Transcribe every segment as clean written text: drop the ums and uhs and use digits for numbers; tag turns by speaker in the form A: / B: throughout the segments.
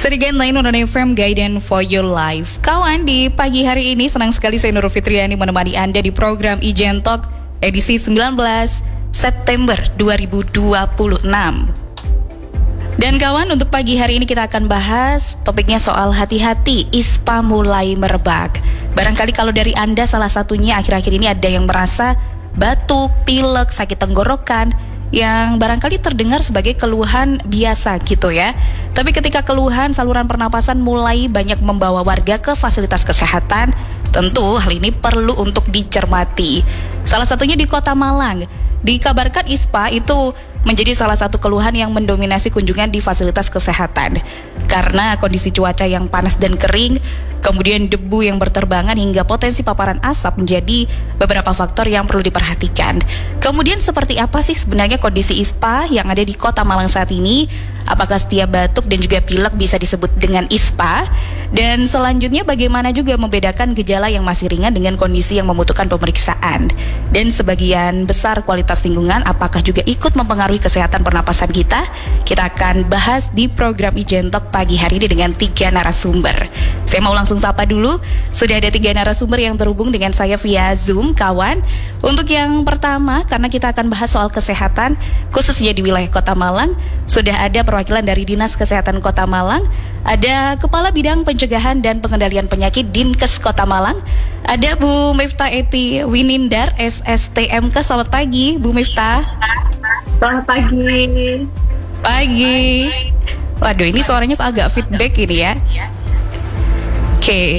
A: Sedigen lain Nona FM Guidance for Your Life. Kawan, di pagi hari ini senang sekali saya Nurul Fitriani menemani Anda di program Ijen Talk edisi 19 September 2026. Dan kawan, untuk pagi hari ini kita akan bahas topiknya soal hati-hati, ISPA mulai merebak. Barangkali kalau dari Anda salah satunya akhir-akhir ini ada yang merasa batuk, pilek, sakit tenggorokan, yang barangkali terdengar sebagai keluhan biasa gitu ya. Tapi ketika keluhan saluran pernapasan mulai banyak membawa warga ke fasilitas kesehatan, tentu hal ini perlu untuk dicermati. Salah satunya di Kota Malang. Dikabarkan ISPA itu menjadi salah satu keluhan yang mendominasi kunjungan di fasilitas kesehatan. Karena kondisi cuaca yang panas dan kering, kemudian debu yang berterbangan hingga potensi paparan asap menjadi beberapa faktor yang perlu diperhatikan. Kemudian seperti apa sih sebenarnya kondisi ISPA yang ada di Kota Malang saat ini? Apakah setiap batuk dan juga pilek bisa disebut dengan ISPA? Dan selanjutnya bagaimana juga membedakan gejala yang masih ringan dengan kondisi yang membutuhkan pemeriksaan? Dan sebagian besar kualitas lingkungan apakah juga ikut mempengaruhi kesehatan pernapasan kita? Kita akan bahas di program Ijen Talk pagi hari ini dengan 3 narasumber. Saya mau langsung sapa dulu. Sudah ada 3 narasumber yang terhubung dengan saya via Zoom, kawan. Untuk yang pertama, karena kita akan bahas soal kesehatan, khususnya di wilayah Kota Malang, sudah ada perwakilan dari Dinas Kesehatan Kota Malang, ada Kepala Bidang Pencegahan dan Pengendalian Penyakit Dinkes Kota Malang, ada Bu Miftah Eti Winindar, SSTMK. Selamat pagi, Bu Miftah.
B: Selamat pagi.
A: Pagi. Waduh, ini suaranya kok agak feedback ini ya. Oke.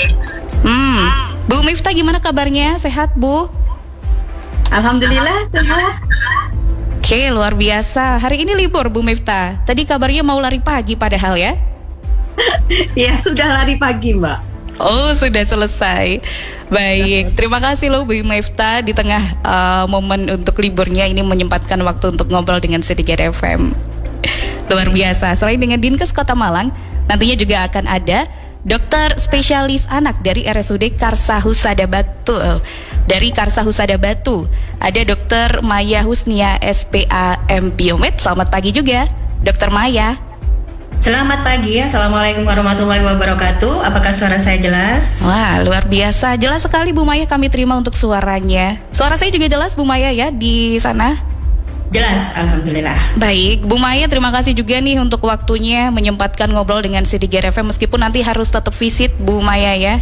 A: Bu Miftah, gimana kabarnya? Sehat, Bu?
B: Alhamdulillah sehat.
A: Oke, luar biasa. Hari ini libur, Bu Miftah. Tadi kabarnya mau lari pagi padahal ya?
B: Ya, sudah lari pagi, Mbak.
A: Oh, sudah selesai. Baik, terima kasih loh Bu Miftah di tengah momen untuk liburnya ini menyempatkan waktu untuk ngobrol dengan Sedigen FM. Luar biasa. Selain dengan Dinkes Kota Malang, nantinya juga akan ada dokter spesialis anak dari RSUD Karsa Husada Batu. Dari Karsa Husada Batu ada Dokter Maya Husnia SPAM Biomed. Selamat pagi juga, Dokter Maya.
C: Selamat pagi, Assalamualaikum warahmatullahi wabarakatuh. Apakah suara saya jelas?
A: Wah, luar biasa. Jelas sekali Bu Maya, kami terima untuk suaranya. Suara saya juga jelas Bu Maya ya di sana?
C: Jelas, Alhamdulillah.
A: Baik, Bu Maya, terima kasih juga nih untuk waktunya menyempatkan ngobrol dengan Sedigen FM, meskipun nanti harus tetap visit Bu Maya ya.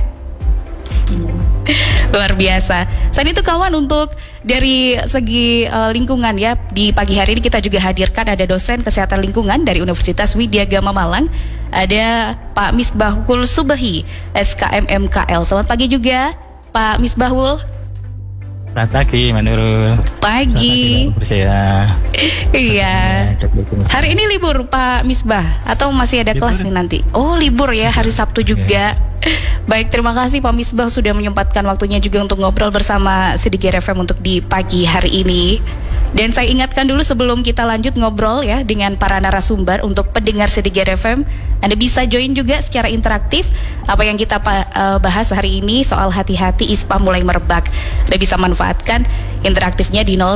A: Luar biasa. Selain itu kawan, untuk dari segi lingkungan ya, di pagi hari ini kita juga hadirkan ada dosen kesehatan lingkungan dari Universitas Widya Gama Malang, ada Pak Misbahul Subahi SKM MKL. Selamat pagi juga Pak Misbahul.
D: Selamat pagi, Mbak Nurul.
A: Pagi. Iya. Hari ini libur Pak Misbah atau masih ada libur kelas nih nanti? Oh, libur ya, hari Sabtu juga. Baik, terima kasih Pak Misbah sudah menyempatkan waktunya juga untuk ngobrol bersama Sedigen FM untuk di pagi hari ini. Dan saya ingatkan dulu sebelum kita lanjut ngobrol ya dengan para narasumber, untuk pendengar Sedigen FM, Anda bisa join juga secara interaktif apa yang kita bahas hari ini soal hati-hati ISPA mulai merebak. Anda bisa manfaatkan interaktifnya di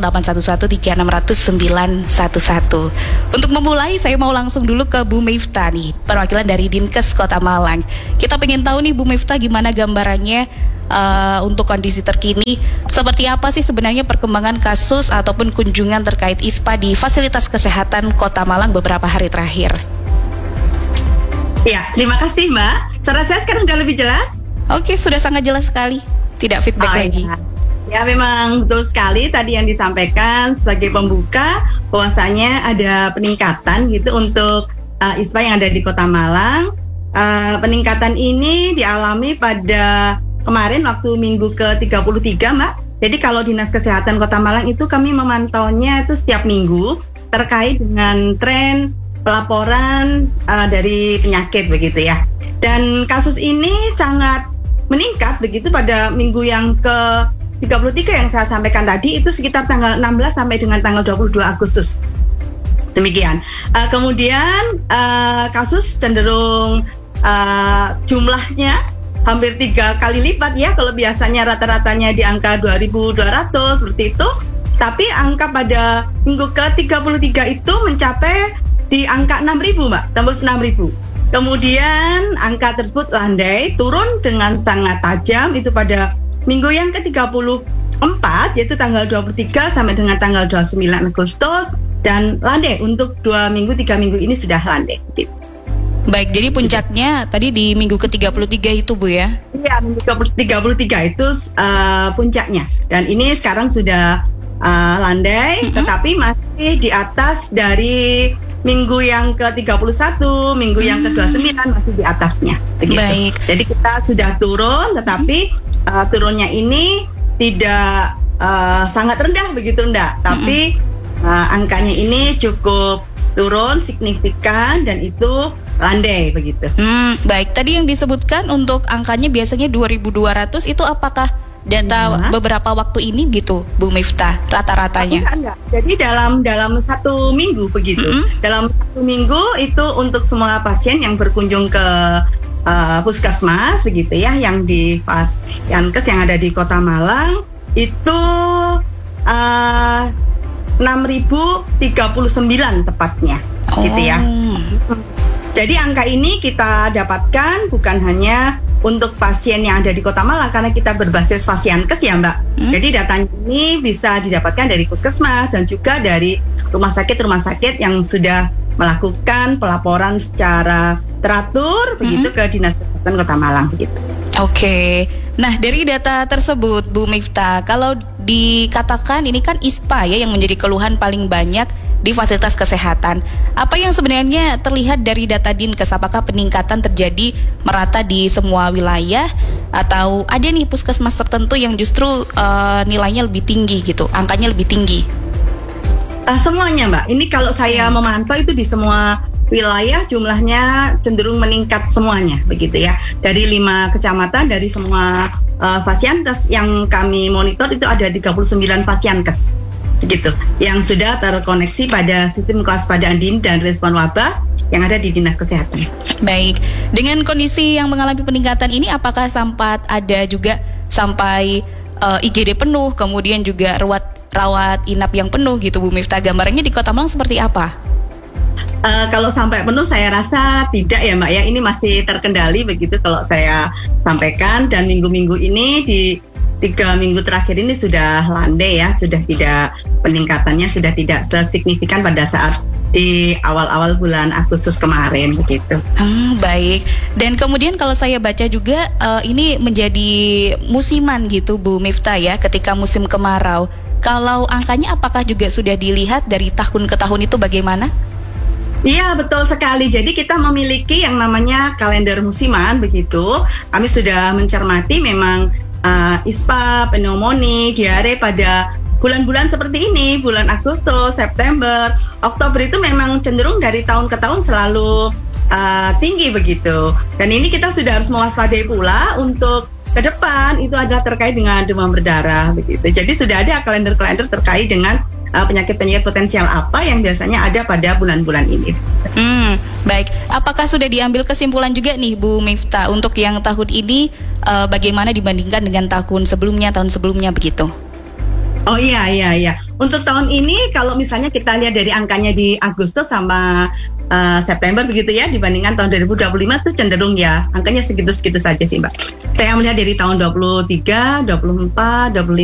A: 0811 Untuk memulai, saya mau langsung dulu ke Bu Miftah nih, perwakilan dari Dinkes Kota Malang. Kita pengen tahu nih Bu Miftah, gimana gambarannya untuk kondisi terkini, seperti apa sih sebenarnya perkembangan kasus ataupun kunjungan terkait ISPA di fasilitas kesehatan Kota Malang beberapa hari terakhir?
B: Ya, terima kasih Mbak. Suara saya sekarang sudah lebih jelas?
A: Oke, sudah sangat jelas sekali. Tidak feedback lagi.
B: Ya, memang betul sekali tadi yang disampaikan sebagai pembuka, bahwasanya ada peningkatan gitu untuk ISPA yang ada di Kota Malang. Peningkatan ini dialami pada kemarin waktu minggu ke-33, Mbak. Jadi kalau Dinas Kesehatan Kota Malang itu kami memantaunya itu setiap minggu terkait dengan tren pelaporan dari penyakit begitu ya. Dan kasus ini sangat meningkat begitu pada minggu yang ke-33 yang saya sampaikan tadi, itu sekitar tanggal 16 sampai dengan tanggal 22 Agustus. Demikian. Kemudian kasus cenderung jumlahnya hampir 3 kali lipat ya. Kalau biasanya rata-ratanya di angka 2.200 seperti itu, tapi angka pada minggu ke-33 itu mencapai di angka 6.000, Mbak, tembus 6.000. Kemudian angka tersebut landai turun dengan sangat tajam itu pada minggu yang ke-34, yaitu tanggal 23 sampai dengan tanggal 29 Agustus, dan landai untuk 2 minggu 3 minggu ini sudah landai gitu.
A: Baik, jadi puncaknya tadi di minggu ke-33 itu Bu ya?
B: Iya, minggu ke-33 itu puncaknya, dan ini sekarang sudah landai, tetapi masih di atas dari minggu yang ke-31, minggu yang ke-29 masih di atasnya. Begitu.
A: Baik.
B: Jadi kita sudah turun, tetapi turunnya ini tidak sangat rendah begitu enggak, tapi angkanya ini cukup turun signifikan dan itu landai begitu.
A: Baik, tadi yang disebutkan untuk angkanya biasanya 2.200 itu apakah data beberapa waktu ini gitu Bu Miftah rata-ratanya?
B: Enggak. Jadi dalam 1 minggu begitu. Dalam 1 minggu itu untuk semua pasien yang berkunjung ke puskesmas begitu ya, yang di Fasyankes yang ada di Kota Malang itu 6.039 tepatnya, gitu ya. Jadi angka ini kita dapatkan bukan hanya untuk pasien yang ada di Kota Malang karena kita berbasis Fasyankes ya Mbak. Jadi datanya ini bisa didapatkan dari puskesmas dan juga dari rumah sakit yang sudah melakukan pelaporan secara teratur begitu ke Dinas Kesehatan Kota Malang begitu.
A: Oke. Nah, dari data tersebut Bu Miftah, kalau dikatakan ini kan ISPA ya yang menjadi keluhan paling banyak di fasilitas kesehatan. Apa yang sebenarnya terlihat dari data Dinkes? Apakah peningkatan terjadi merata di semua wilayah atau ada nih puskesmas tertentu yang justru nilainya lebih tinggi gitu, angkanya lebih tinggi?
B: Semuanya Mbak. Ini kalau saya memantau itu di semua wilayah jumlahnya cenderung meningkat semuanya begitu ya. Dari 5 kecamatan dari semua Fasyankes yang kami monitor itu ada 39 Fasyankes begitu yang sudah terkoneksi pada sistem kewaspadaan dini dan respon wabah yang ada di Dinas Kesehatan.
A: Baik, dengan kondisi yang mengalami peningkatan ini apakah sempat ada juga sampai IGD penuh, kemudian juga rawat inap yang penuh gitu Bu Miftah, gambarannya di Kota Malang seperti apa?
B: Kalau sampai penuh saya rasa tidak ya Mbak ya, ini masih terkendali begitu kalau saya sampaikan, dan minggu-minggu ini di 3 minggu terakhir ini sudah landai ya, sudah tidak, peningkatannya sudah tidak sesignifikan pada saat di awal-awal bulan Agustus kemarin begitu.
A: Baik, dan kemudian kalau saya baca juga ini menjadi musiman gitu Bu Miftah ya, ketika musim kemarau. Kalau angkanya apakah juga sudah dilihat dari tahun ke tahun itu bagaimana?
B: Iya betul sekali. Jadi kita memiliki yang namanya kalender musiman begitu. Kami sudah mencermati memang ISPA, pneumonia, diare pada bulan-bulan seperti ini, bulan Agustus, September, Oktober itu memang cenderung dari tahun ke tahun selalu tinggi begitu. Dan ini kita sudah harus mewaspadai pula untuk ke depan itu adalah terkait dengan demam berdarah begitu. Jadi sudah ada kalender-kalender terkait dengan penyakit-penyakit potensial apa yang biasanya ada pada bulan-bulan ini.
A: Baik, apakah sudah diambil kesimpulan juga nih Bu Miftah untuk yang tahun ini bagaimana dibandingkan dengan tahun sebelumnya begitu?
B: Oh iya. Untuk tahun ini kalau misalnya kita lihat dari angkanya di Agustus sama September begitu ya, dibandingkan tahun 2025 itu cenderung ya angkanya segitu-segitu saja sih Mbak. Saya melihat dari tahun 23, 24, 25